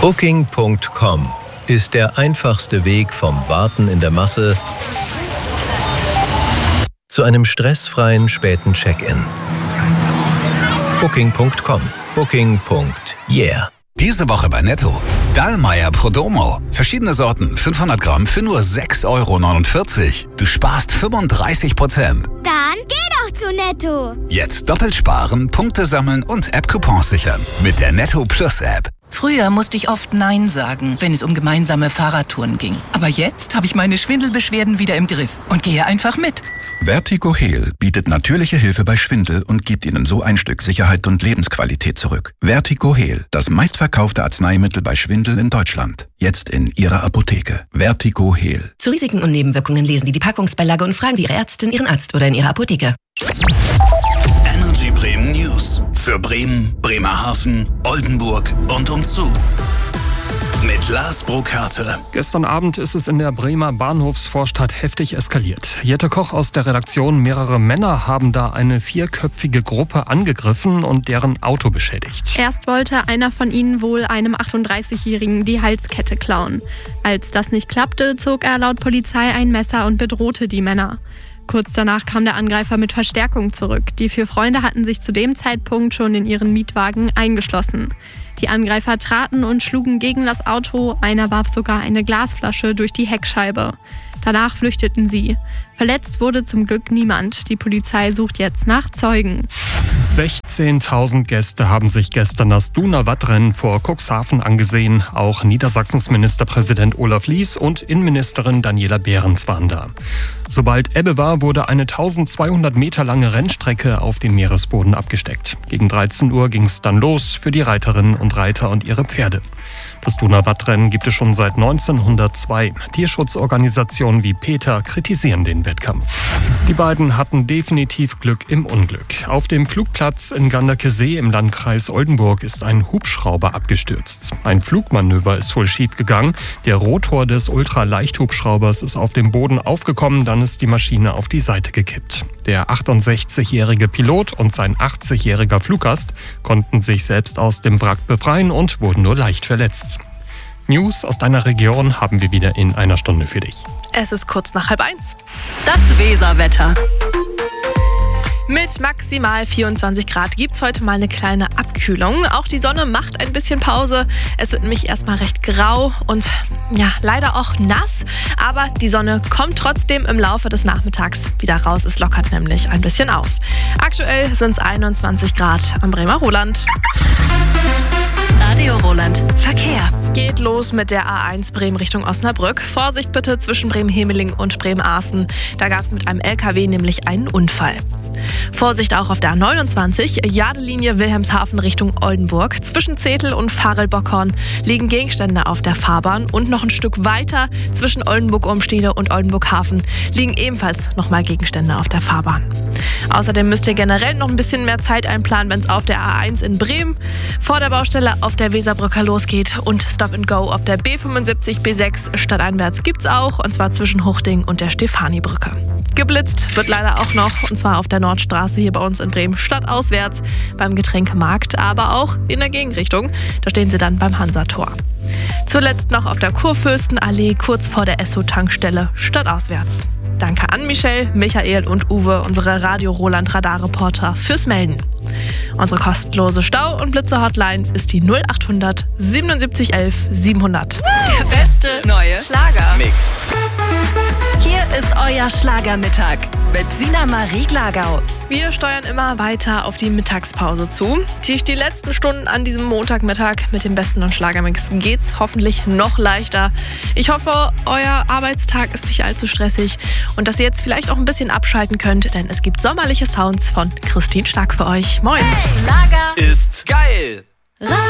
Booking.com ist der einfachste Weg vom Warten in der Masse zu einem stressfreien späten Check-in. Booking.com. Booking.yeah. Diese Woche bei Netto. Dallmayr Prodomo. Verschiedene Sorten, 500 Gramm für nur 6,49 €. Du sparst 35%. Dann geh doch zu Netto. Jetzt doppelt sparen, Punkte sammeln und App-Coupons sichern. Mit der Netto Plus App. Früher musste ich oft Nein sagen, wenn es um gemeinsame Fahrradtouren ging. Aber jetzt habe ich meine Schwindelbeschwerden wieder im Griff und gehe einfach mit. Vertigo Heal bietet natürliche Hilfe bei Schwindel und gibt Ihnen so ein Stück Sicherheit und Lebensqualität zurück. Vertigo Heal, das meistverkaufte Arzneimittel bei Schwindel in Deutschland. Jetzt in Ihrer Apotheke. Vertigo Heal. Zu Risiken und Nebenwirkungen lesen Sie die Packungsbeilage und fragen Sie Ihre Ärztin, Ihren Arzt oder in Ihrer Apotheke. Energy Bremen News. Für Bremen, Bremerhaven, Oldenburg und umzu. Mit Lars Burkhardt. Gestern Abend ist es in der Bremer Bahnhofsvorstadt heftig eskaliert. Jette Koch aus der Redaktion, mehrere Männer haben da eine 4-köpfige Gruppe angegriffen und deren Auto beschädigt. Erst wollte einer von ihnen wohl einem 38-Jährigen die Halskette klauen. Als das nicht klappte, zog er laut Polizei ein Messer und bedrohte die Männer. Kurz danach kam der Angreifer mit Verstärkung zurück. Die 4 Freunde hatten sich zu dem Zeitpunkt schon in ihren Mietwagen eingeschlossen. Die Angreifer traten und schlugen gegen das Auto. Einer warf sogar eine Glasflasche durch die Heckscheibe. Danach flüchteten sie. Verletzt wurde zum Glück niemand. Die Polizei sucht jetzt nach Zeugen. 16.000 Gäste haben sich gestern das Donau-Wattrennen vor Cuxhaven angesehen. Auch Niedersachsens Ministerpräsident Olaf Lies und Innenministerin Daniela Behrens waren da. Sobald Ebbe war, wurde eine 1200 Meter lange Rennstrecke auf dem Meeresboden abgesteckt. Gegen 13 Uhr ging es dann los für die Reiterinnen und Reiter und ihre Pferde. Das Donau-Wattrennen gibt es schon seit 1902. Tierschutzorganisationen wie PETA kritisieren den Wettkampf. Die beiden hatten definitiv Glück im Unglück. Auf dem Flugplatz in Ganderkesee im Landkreis Oldenburg ist ein Hubschrauber abgestürzt. Ein Flugmanöver ist wohl schief gegangen. Der Rotor des Ultraleichthubschraubers ist auf dem Boden aufgekommen, dann ist die Maschine auf die Seite gekippt. Der 68-jährige Pilot und sein 80-jähriger Fluggast konnten sich selbst aus dem Wrack befreien und wurden nur leicht verletzt. News aus deiner Region haben wir wieder in einer Stunde für dich. Es ist kurz nach 12:30. Das Weserwetter. Mit maximal 24 Grad gibt es heute mal eine kleine Abkühlung. Auch die Sonne macht ein bisschen Pause. Es wird nämlich erstmal recht grau und ja, leider auch nass. Aber die Sonne kommt trotzdem im Laufe des Nachmittags wieder raus. Es lockert nämlich ein bisschen auf. Aktuell sind es 21 Grad am Bremer Roland. Radio Roland. Verkehr. Geht los mit der A1 Bremen Richtung Osnabrück. Vorsicht bitte zwischen Bremen-Hemeling und Bremen-Aßen. Da gab es mit einem LKW nämlich einen Unfall. Vorsicht auch auf der A29, Jadelinie Wilhelmshaven Richtung Oldenburg. Zwischen Zetel und Farel-Bockhorn liegen Gegenstände auf der Fahrbahn. Und noch ein Stück weiter zwischen Oldenburg-Umstede und Oldenburg-Hafen liegen ebenfalls nochmal Gegenstände auf der Fahrbahn. Außerdem müsst ihr generell noch ein bisschen mehr Zeit einplanen, wenn es auf der A1 in Bremen vor der Baustelle auf der Weserbrücke losgeht. Und Stop and Go auf der B75, B6 stadteinwärts gibt's auch, und zwar zwischen Hochding und der Stefanibrücke. Geblitzt wird leider auch noch, und zwar auf der Nordstraße hier bei uns in Bremen stadtauswärts beim Getränkemarkt, aber auch in der Gegenrichtung. Da stehen sie dann beim Hansator. Zuletzt noch auf der Kurfürstenallee kurz vor der Esso-Tankstelle stadtauswärts. Danke an Michelle, Michael und Uwe, unsere Radio Roland Radarreporter, fürs Melden. Unsere kostenlose Stau- und Blitzer-Hotline ist die 0800 77 11 700. Der beste neue Schlager-Mix. Hier ist euer Schlagermittag mit Sina Marie Glagau. Wir steuern immer weiter auf die Mittagspause zu. Die letzten Stunden an diesem Montagmittag mit dem besten und Schlagermix geht's hoffentlich noch leichter. Ich hoffe, euer Arbeitstag ist nicht allzu stressig und dass ihr jetzt vielleicht auch ein bisschen abschalten könnt, denn es gibt sommerliche Sounds von Christine Stark für euch. Moin! Schlager ist geil!